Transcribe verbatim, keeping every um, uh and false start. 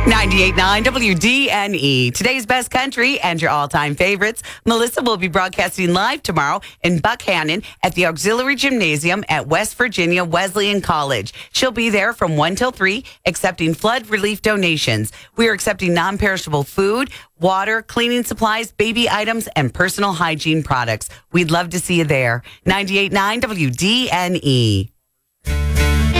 ninety-eight point nine W D N E. Today's best country and your all-time favorites. Melissa will be broadcasting live tomorrow in Buckhannon at the Auxiliary Gymnasium at West Virginia Wesleyan College. She'll be there from one till three, accepting flood relief donations. We are accepting non-perishable food, water, cleaning supplies, baby items, and personal hygiene products. We'd love to see you there. ninety-eight point nine W D N E.